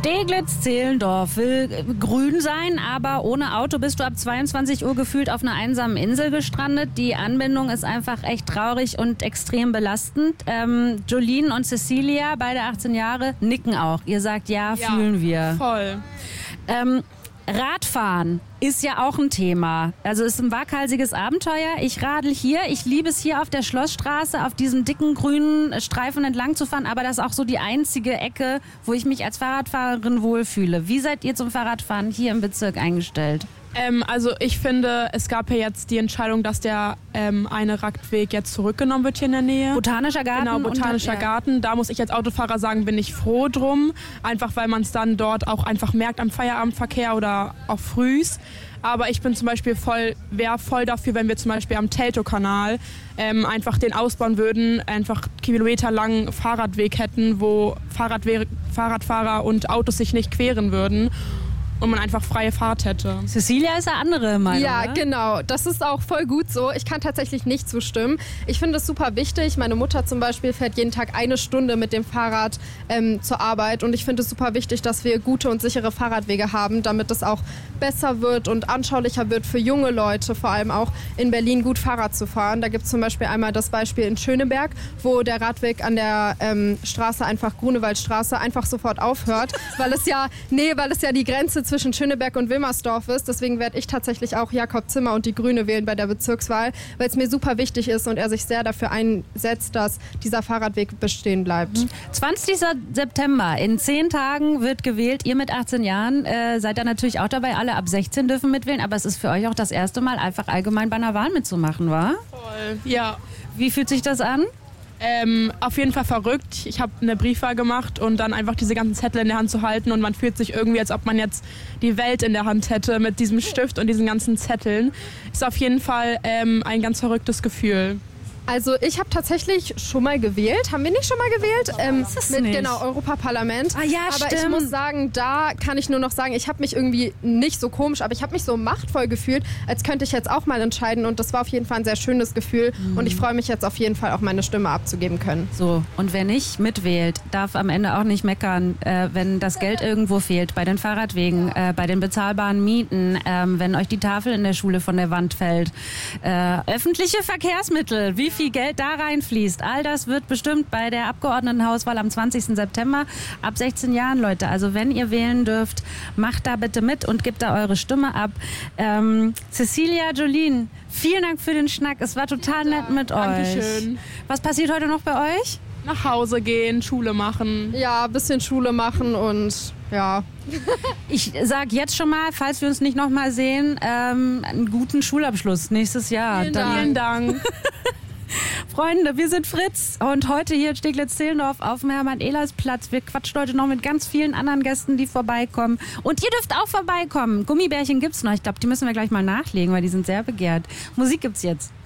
Steglitz-Zehlendorf will grün sein, aber ohne Auto bist du ab 22 Uhr gefühlt auf einer einsamen Insel gestrandet. Die Anbindung ist einfach echt traurig und extrem belastend. Jolene und Cecilia, beide 18 Jahre, nicken auch. Ihr sagt, ja, fühlen wir. Voll. Radfahren ist ja auch ein Thema. Also es ist ein waghalsiges Abenteuer. Ich radel hier. Ich liebe es hier auf der Schlossstraße, auf diesem dicken grünen Streifen entlang zu fahren. Aber das ist auch so die einzige Ecke, wo ich mich als Fahrradfahrerin wohlfühle. Wie seid ihr zum Fahrradfahren hier im Bezirk eingestellt? Also ich finde, es gab ja jetzt die Entscheidung, dass der eine Radweg jetzt zurückgenommen wird hier in der Nähe. Botanischer Garten? Genau, Botanischer Garten. Da muss ich als Autofahrer sagen, bin ich froh drum. Einfach weil man es dann dort auch einfach merkt am Feierabendverkehr oder auch frühs. Aber ich bin zum Beispiel wäre voll dafür, wenn wir zum Beispiel am Teltow-Kanal einfach den ausbauen würden, einfach kilometerlangen Fahrradweg hätten, wo Fahrradfahrer und Autos sich nicht queren würden. Und man einfach freie Fahrt hätte. Cecilia ist eine andere Meinung. Ja, ne? Genau. Das ist auch voll gut so. Ich kann tatsächlich nicht zustimmen. Ich finde es super wichtig. Meine Mutter zum Beispiel fährt jeden Tag 1 Stunde mit dem Fahrrad zur Arbeit. Und ich finde es super wichtig, dass wir gute und sichere Fahrradwege haben, damit es auch besser wird und anschaulicher wird für junge Leute, vor allem auch in Berlin gut Fahrrad zu fahren. Da gibt es zum Beispiel einmal das Beispiel in Schöneberg, wo der Radweg an der Straße einfach, Grunewaldstraße, einfach sofort aufhört, weil es ja die Grenze zwischen Schöneberg und Wilmersdorf ist. Deswegen werde ich tatsächlich auch Jakob Zimmer und die Grüne wählen bei der Bezirkswahl, weil es mir super wichtig ist und er sich sehr dafür einsetzt, dass dieser Fahrradweg bestehen bleibt. 20. September, in 10 Tagen wird gewählt. Ihr mit 18 Jahren seid da natürlich auch dabei. Alle ab 16 dürfen mitwählen, aber es ist für euch auch das erste Mal einfach allgemein bei einer Wahl mitzumachen, wa? Voll, ja. Wie fühlt sich das an? Auf jeden Fall verrückt. Ich habe eine Briefwahl gemacht und dann einfach diese ganzen Zettel in der Hand zu halten und man fühlt sich irgendwie, als ob man jetzt die Welt in der Hand hätte mit diesem Stift und diesen ganzen Zetteln. Ist auf jeden Fall ein ganz verrücktes Gefühl. Also ich habe tatsächlich schon mal gewählt. Haben wir nicht schon mal gewählt? Genau, Europaparlament. Ah ja, aber stimmt. ich muss sagen, da kann ich nur noch sagen, ich habe mich irgendwie nicht so komisch, aber ich habe mich so machtvoll gefühlt, als könnte ich jetzt auch mal entscheiden. Und das war auf jeden Fall ein sehr schönes Gefühl. Und ich freue mich jetzt auf jeden Fall auch meine Stimme abzugeben können. So, und wer nicht mitwählt, darf am Ende auch nicht meckern, wenn das Geld irgendwo fehlt, bei den Fahrradwegen, bei den bezahlbaren Mieten, wenn euch die Tafel in der Schule von der Wand fällt. Öffentliche Verkehrsmittel, wie viel Geld da reinfließt, all das wird bestimmt bei der Abgeordnetenhauswahl am 20. September ab 16 Jahren, Leute. Also wenn ihr wählen dürft, macht da bitte mit und gebt da eure Stimme ab. Cecilia, Jolene, vielen Dank für den Schnack. Es war total nett mit euch. Dankeschön. Was passiert heute noch bei euch? Nach Hause gehen, Schule machen. Ja, ein bisschen Schule machen und ja. Ich sag jetzt schon mal, falls wir uns nicht noch mal sehen, einen guten Schulabschluss nächstes Jahr. Vielen Dank. Freunde, wir sind Fritz und heute hier in Steglitz-Zehlendorf auf dem Hermann-Ehlers-Platz. Wir quatschen heute noch mit ganz vielen anderen Gästen, die vorbeikommen. Und ihr dürft auch vorbeikommen. Gummibärchen gibt's noch. Ich glaube, die müssen wir gleich mal nachlegen, weil die sind sehr begehrt. Musik gibt's jetzt.